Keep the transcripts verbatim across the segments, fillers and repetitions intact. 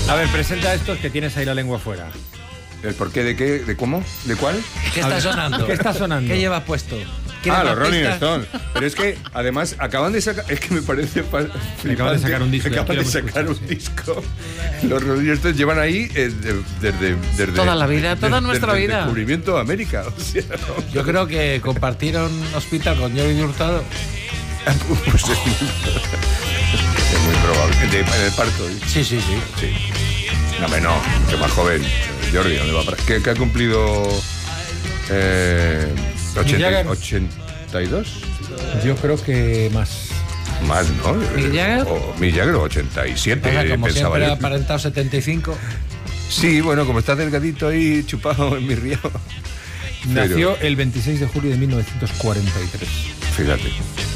A ver, presenta a estos que tienes ahí la lengua fuera. ¿El porqué de qué? ¿De cómo? ¿De cuál? ¿Qué está sonando? ¿Qué está sonando? ¿Qué llevas puesto? Ah, los Rolling pistas? Stones. Pero es que, además, acaban de sacar... Es que me parece fa- Acaban de sacar un disco. Acaban de sacar un disco. Los Rolling Stones llevan ahí eh, de- desde, desde... Toda la vida, toda nuestra desde vida. el descubrimiento de América. O sea, no, Yo creo que compartieron hospital con Jordi Hurtado. pues es, es muy probable. De- en el parto. ¿eh? Sí, sí, sí. Sí. No, hombre, no. Mucho más joven. Jordi, ¿dónde va para...? ¿Qué, qué ha cumplido...? Eh, ochenta, ¿ochenta y dos? Yo creo que más. Más, ¿no? ¿Mick Jagger? O Mick Jagger, ochenta y siete, Venga, como pensaba siempre yo. ha aparentado setenta y cinco. Sí, bueno, como está delgadito ahí, chupado en mi río. Nació el veintiséis de julio de mil novecientos cuarenta y tres. Fíjate.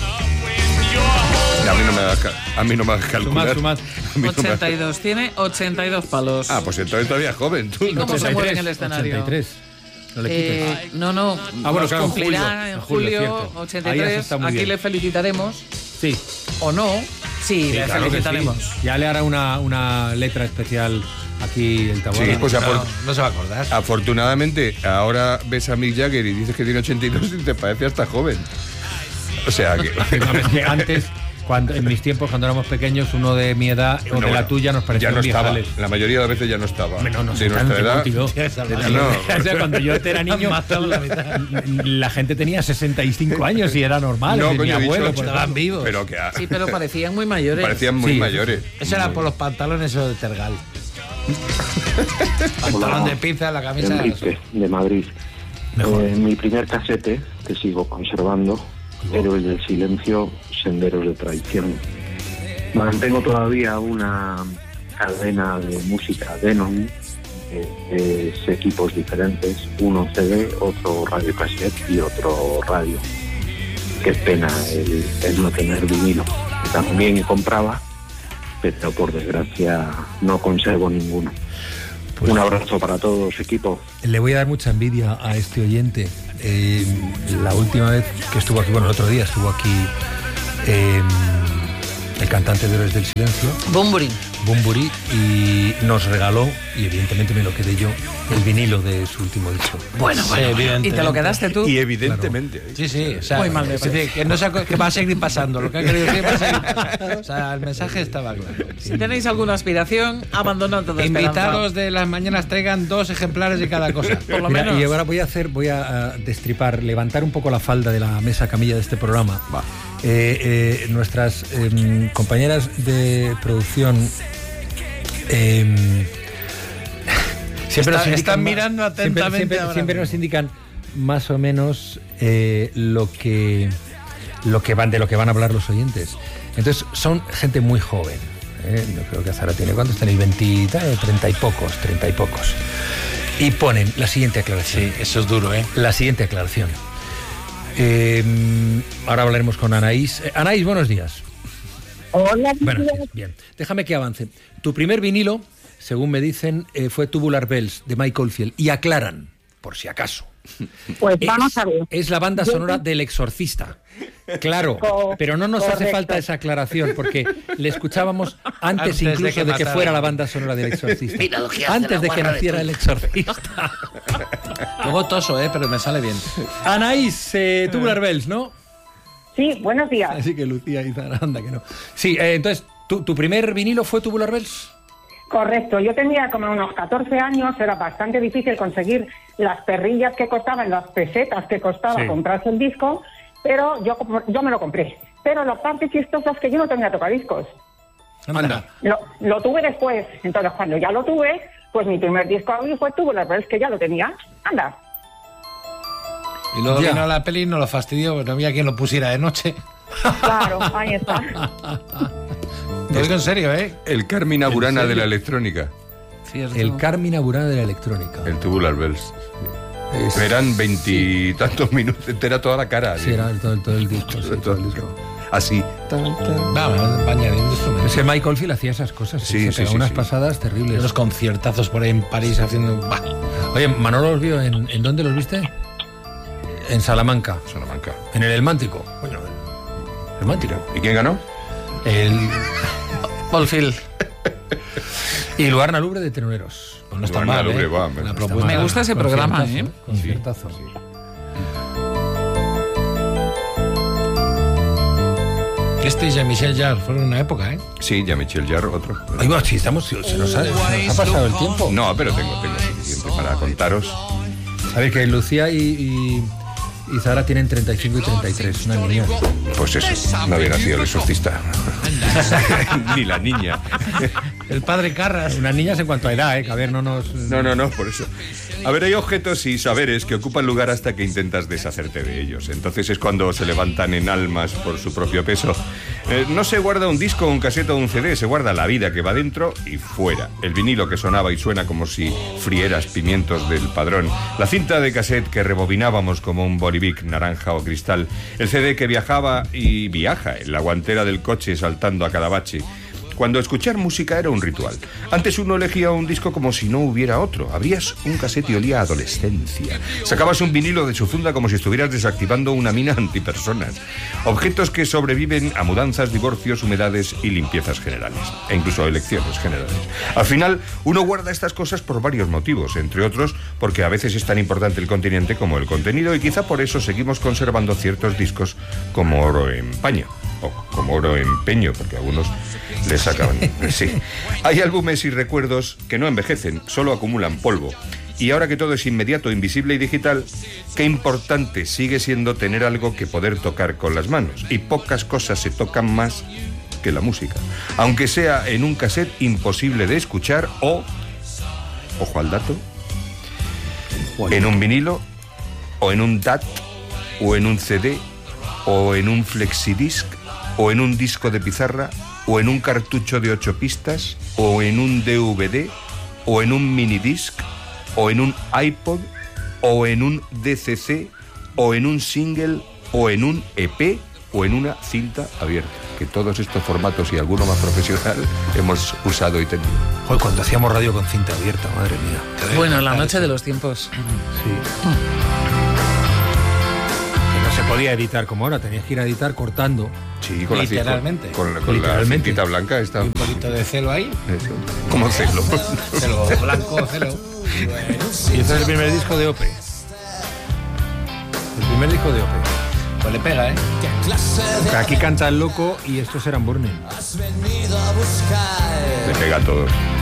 A mí no me hagas, a mí no me hagas calcular. Sumad, sumad. A mí no me ochenta y hagas- dos, tiene ochenta y dos palos. Ah, pues entonces todavía es joven. Tú, ¿Y no cómo te- se mueve en el escenario? ochenta y tres. No le quites. Eh, no, no, Ah, bueno, los claro, en cumplirá julio, en en julio, julio, cierto. ochenta y Ahí has tres. estado muy Aquí bien. le felicitaremos, Sí. o no, sí, Sí, le claro que felicitaremos. sí. Ya le hará una, una letra especial aquí el Taboada. Sí, pues No, afor- no se va a acordar. afortunadamente, ahora ves a Mick Jagger y dices que tiene ochenta y dos y te parece hasta joven. O sea que... Es que antes, cuando, en mis tiempos, cuando éramos pequeños, uno de mi edad o No, de la bueno, tuya nos parecía ya no estaba. viejales. La mayoría de las veces ya no estaba. Hombre, no, no de sé nuestra tanto, edad. tío. No. O sea, cuando yo era niño, la gente tenía sesenta y cinco años y era normal. No, es decir, coño, mi he dicho abuelo, ocho. por Estaban ejemplo. vivos. Pero que ah, Sí, pero parecían muy mayores. parecían muy Sí, mayores. Eso era por los pantalones esos de Tergal. Pantalón de pizza, la camisa. Enrique, de Madrid. Mejor. Eh, mi primer casete, que sigo conservando, Héroes del Silencio, Senderos de Traición. Mantengo todavía una cadena de música Denon, de tres equipos diferentes, uno C D, otro radio cassette y otro radio. Qué pena el, el no tener vinilo, que también compraba, pero por desgracia no conservo ninguno. Pues- Un abrazo para todos, equipo. Le voy a dar mucha envidia a este oyente. Eh, la última vez que estuvo aquí, bueno, el otro día estuvo aquí eh, el cantante de Héroes del Silencio, Bunbury. Bunbury, y nos regaló, y evidentemente me lo quedé yo, el vinilo de su último disco. Bueno, Sí, bueno, bueno. ¿Y evidentemente. te lo quedaste tú? Y evidentemente. Sí, sí, o sea, Muy mal, me es decir, que, no se aco- que va a seguir pasando, lo que ha querido decir va a seguir pasando. O sea, el mensaje estaba claro. Si tenéis alguna aspiración, abandonad toda esperanza. Invitados de las mañanas traigan dos ejemplares de cada cosa. Por lo Mira, menos. y ahora voy a hacer, voy a, a destripar, levantar un poco la falda de la mesa camilla de este programa. Va. Eh, eh, nuestras eh, compañeras de producción eh, siempre Está- nos indican están ma- mirando siempre- atentamente Siempre, ahora siempre mismo. nos indican más o menos eh, lo que lo que van de lo que van a hablar los oyentes. Entonces son gente muy joven. ¿eh? No creo que Zara tiene cuántos tenéis veinte, treinta y pocos, treinta y pocos. Y ponen la siguiente aclaración. Sí, eso es duro, ¿eh? La siguiente aclaración. Eh, ahora hablaremos con Anaís. Eh, Anaís, buenos días. Hola, Buenos tío. días. Bien, déjame que avance. Tu primer vinilo, según me dicen, eh, fue Tubular Bells de Mike Oldfield. Y aclaran, por si acaso. Pues Es, vamos a ver. es la banda Yo- sonora del Exorcista. Claro, Co- pero no nos hace correcto. falta esa aclaración porque le escuchábamos antes, Antes de incluso que de que, matara. fuera la banda sonora del Exorcista. Mira lo que hace Antes la de que guarra de naciera tu- el Exorcista. Luego toso, ¿eh? Pero me sale bien. Anaís, eh, Tubular Bells, ¿no? Sí, buenos días. Así que Lucía y Zara, anda que no. Sí, eh, entonces, ¿tu, ¿tu primer vinilo fue Tubular Bells? Correcto, yo tenía como unos catorce años, era bastante difícil conseguir las perrillas que costaban, las pesetas que costaba Sí. comprarse el disco, pero yo, yo me lo compré. Pero la parte chistosa es que yo no tenía tocadiscos. Anda. Lo, lo tuve después, entonces cuando ya lo tuve, pues mi primer disco ahí fue Tubular Bells, que ya lo tenía. Anda. Y luego Ya. vino la peli y nos lo fastidió, porque no había quien lo pusiera de noche. Claro, ahí está. Lo digo en serio, ¿eh? El Carmina Burana de la electrónica. Cierto. El Carmina Burana de la electrónica. El Tubular Bells. Es- Eran veintitantos minutos, entera toda la cara. Sí, era el- todo, el- todo el disco. sí, Todo todo el el disco. Así. Vamos, añadiendo instrumentos. Es que Mike Oldfield hacía esas cosas. Sí, se sí, pegaba sí, unas sí. pasadas terribles. Unos conciertazos por ahí en París haciendo... Bah. Oye, Manolo los vio en, ¿en dónde los viste? En Salamanca. Salamanca. En el Elmántico. Bueno, el Elmántico. ¿Y quién ganó? El... Oldfield. Y Luarna Lubre de Tenueros. Pues no está Luarna mal, Lubre, ¿eh? va, La no propuesta. Me gusta ese programa, ¿eh? Conciertazo. Sí. Este y Jean-Michel Jarre fueron una época, ¿eh? Sí, ya Michel Jarre, otro. Ahí va, sí, estamos, se nos ha, se nos ha pasado el tiempo. No, pero tengo, tengo suficiente para contaros. A ver, que Lucía y, y, y Zara tienen treinta y cinco y treinta y tres, una niña. Pues eso, no había nacido el exorcista. Ni la niña. El padre Carras. Unas niñas en cuanto a edad, ¿eh? Que a ver, no nos... No, no, no, por eso. A ver, hay objetos y saberes que ocupan lugar hasta que intentas deshacerte de ellos. Entonces es cuando se levantan en almas por su propio peso. Eh, no se guarda un disco, un casete o un C D, se guarda la vida que va dentro y fuera. El vinilo que sonaba y suena como si frieras pimientos del Padrón. La cinta de cassette que rebobinábamos como un Bolivic naranja o cristal. El C D que viajaba y viaja en la guantera del coche saltando a cada bache. Cuando escuchar música era un ritual. Antes uno elegía un disco como si no hubiera otro. Abrías un casete y olía a adolescencia. Sacabas un vinilo de su funda como si estuvieras desactivando una mina antipersonas. Objetos que sobreviven a mudanzas, divorcios, humedades y limpiezas generales. E incluso elecciones generales. Al final, uno guarda estas cosas por varios motivos. Entre otros, porque a veces es tan importante el continente como el contenido. Y quizá por eso seguimos conservando ciertos discos como oro en paño. O como oro en peño, porque algunos les sacan. Sí. Hay álbumes y recuerdos que no envejecen, solo acumulan polvo. Y ahora que todo es inmediato, invisible y digital, qué importante sigue siendo tener algo que poder tocar con las manos. Y pocas cosas se tocan más que la música. Aunque sea en un cassette imposible de escuchar o, ojo al dato, en un vinilo, o en un D A T, o en un C D, o en un flexidisc, o en un disco de pizarra, o en un cartucho de ocho pistas, o en un D V D, o en un minidisc, o en un iPod, o en un D C C, o en un single, o en un E P, o en una cinta abierta. Que todos estos formatos y alguno más profesional hemos usado y tenido. Joder, cuando hacíamos radio con cinta abierta, madre mía. Bueno, la noche de los tiempos. Sí. Que no se podía editar como ahora, tenías que ir a editar cortando. Sí, con Literalmente. la, con, con, con Literalmente. la cintita blanca está. Un poquito de celo ahí. Eso. ¿Cómo celo? Celo blanco, celo. Y este es el primer disco de Ope. El primer disco de Ope. Pues le pega, ¿eh? Que aquí canta el loco y estos eran Burning. Le pega a todos.